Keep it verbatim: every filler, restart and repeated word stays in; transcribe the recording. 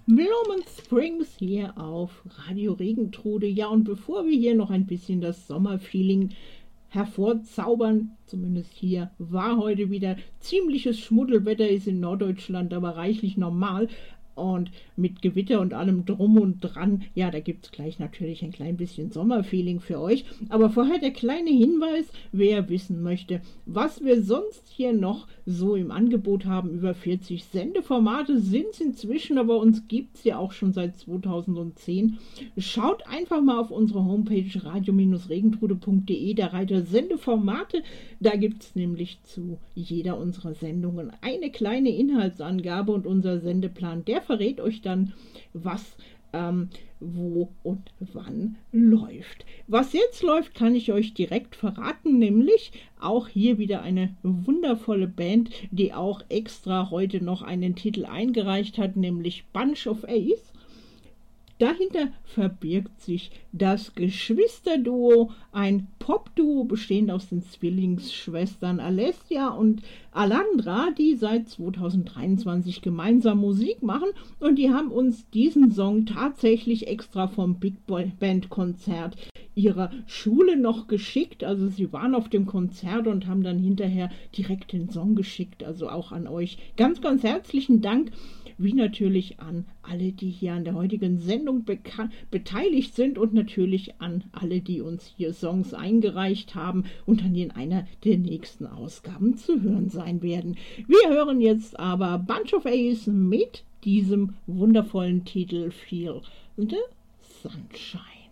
Bloom Springs hier auf Radio Regentrude. Ja, und bevor wir hier noch ein bisschen das Sommerfeeling hervorzaubern, zumindest hier war heute wieder ziemliches Schmuddelwetter, ist in Norddeutschland aber reichlich normal. Und mit Gewitter und allem drum und dran, ja, da gibt es gleich natürlich ein klein bisschen Sommerfeeling für euch. Aber vorher der kleine Hinweis, wer wissen möchte, was wir sonst hier noch so im Angebot haben. Über vierzig Sendeformate sind es inzwischen, aber uns gibt es ja auch schon seit zweitausendzehn. Schaut einfach mal auf unsere Homepage radio regentrude punkt de, der Reiter Sendeformate. Da gibt es nämlich zu jeder unserer Sendungen eine kleine Inhaltsangabe und unser Sendeplan, der verrät euch dann, was, ähm, wo und wann läuft. Was jetzt läuft, kann ich euch direkt verraten, nämlich auch hier wieder eine wundervolle Band, die auch extra heute noch einen Titel eingereicht hat, nämlich Bunch of Ace. Dahinter verbirgt sich das Geschwisterduo, ein Popduo bestehend aus den Zwillingsschwestern Alessia und Alandra, die seit zweitausenddreiundzwanzig gemeinsam Musik machen, und die haben uns diesen Song tatsächlich extra vom Big Band Konzert ihrer Schule noch geschickt. Also sie waren auf dem Konzert und haben dann hinterher direkt den Song geschickt. Also auch an euch ganz, ganz herzlichen Dank, wie natürlich an alle, die hier an der heutigen Sendung beteiligt sind und natürlich an alle, die uns hier Songs eingereicht haben und an die in einer der nächsten Ausgaben zu hören sein werden. Wir hören jetzt aber Bunch of Ace mit diesem wundervollen Titel Feel the Sunshine.